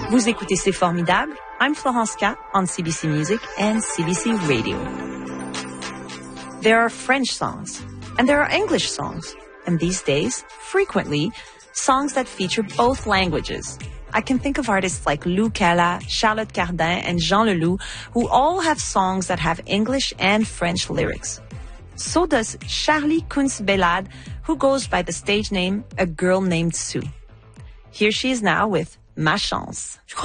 Vous écoutez C'est Formidable. I'm Florence K on CBC Music and CBC Radio. There are French songs and there are English songs. And these days, frequently, songs that feature both languages. I can think of artists like Lou Cala, Charlotte Cardin, and Jean Leloup, who all have songs that have English and French lyrics. So does Charlie Kunz-Bellade, who goes by the stage name A Girl Named Sue. Here she is now with Ma Chance.